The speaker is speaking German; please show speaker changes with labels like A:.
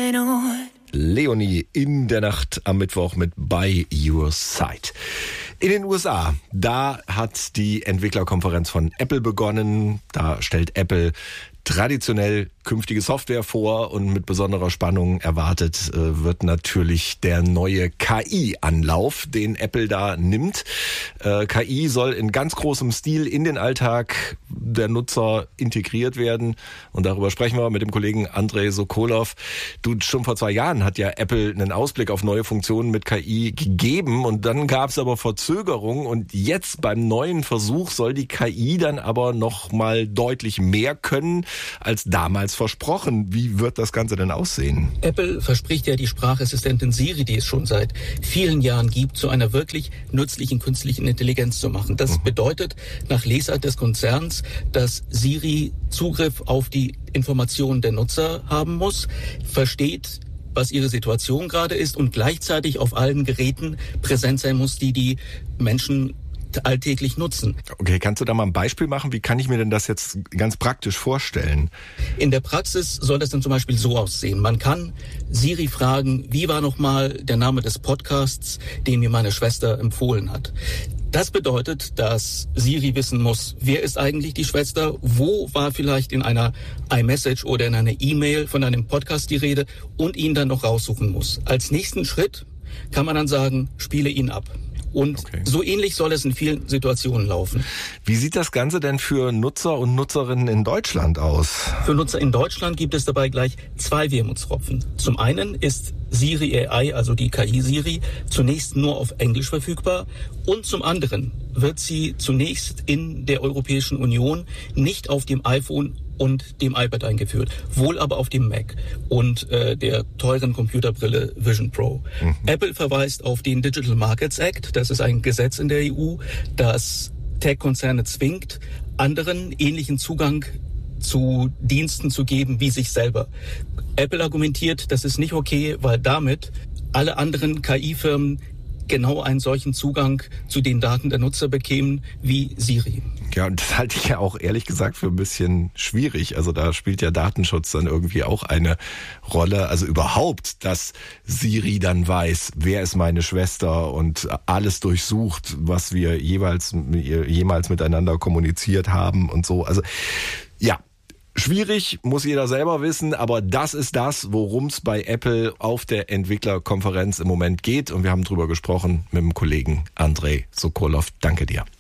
A: Leonie in der Nacht am Mittwoch mit By Your Side. In den USA, da hat die Entwicklerkonferenz von Apple begonnen. Da stellt Apple traditionell künftige Software vor und mit besonderer Spannung erwartet wird natürlich der neue KI-Anlauf, den Apple da nimmt. KI soll in ganz großem Stil in den Alltag der Nutzer integriert werden und darüber sprechen wir mit dem Kollegen Andrei Sokolov. Schon vor 2 Jahren hat ja Apple einen Ausblick auf neue Funktionen mit KI gegeben und dann gab es aber Verzögerungen und jetzt beim neuen Versuch soll die KI dann aber noch mal deutlich mehr können als damals versprochen. Wie wird das Ganze denn aussehen?
B: Apple verspricht ja die Sprachassistentin Siri, die es schon seit vielen Jahren gibt, zu einer wirklich nützlichen künstlichen Intelligenz zu machen. Das bedeutet nach Lesart des Konzerns, dass Siri Zugriff auf die Informationen der Nutzer haben muss, versteht, was ihre Situation gerade ist und gleichzeitig auf allen Geräten präsent sein muss, die Menschen alltäglich nutzen.
A: Okay, kannst du da mal ein Beispiel machen? Wie kann ich mir denn das jetzt ganz praktisch vorstellen?
B: In der Praxis soll das dann zum Beispiel so aussehen. Man kann Siri fragen, wie war nochmal der Name des Podcasts, den mir meine Schwester empfohlen hat. Das bedeutet, dass Siri wissen muss, wer ist eigentlich die Schwester, wo war vielleicht in einer iMessage oder in einer E-Mail von einem Podcast die Rede und ihn dann noch raussuchen muss. Als nächsten Schritt kann man dann sagen, spiele ihn ab. Und so ähnlich soll es in vielen Situationen laufen.
A: Wie sieht das Ganze denn für Nutzer und Nutzerinnen in Deutschland aus?
B: Für Nutzer in Deutschland gibt es dabei gleich 2 Wermutstropfen. Zum einen ist Siri AI, also die KI Siri, zunächst nur auf Englisch verfügbar und zum anderen wird sie zunächst in der Europäischen Union nicht auf dem iPhone und dem iPad eingeführt, wohl aber auf dem Mac und der teuren Computerbrille Vision Pro. Apple verweist auf den Digital Markets Act, das ist ein Gesetz in der EU, das Tech-Konzerne zwingt, anderen ähnlichen Zugang zu Diensten zu geben wie sich selber. Apple argumentiert, das ist nicht okay, weil damit alle anderen KI-Firmen genau einen solchen Zugang zu den Daten der Nutzer bekämen wie Siri.
A: Ja, und das halte ich ja auch ehrlich gesagt für ein bisschen schwierig. Also da spielt ja Datenschutz dann irgendwie auch eine Rolle. Also überhaupt, dass Siri dann weiß, wer ist meine Schwester und alles durchsucht, was wir jemals miteinander kommuniziert haben und so. Also ja, schwierig, muss jeder selber wissen, aber das ist das, worum es bei Apple auf der Entwicklerkonferenz im Moment geht. Und wir haben drüber gesprochen mit dem Kollegen Andrei Sokolov. Danke dir.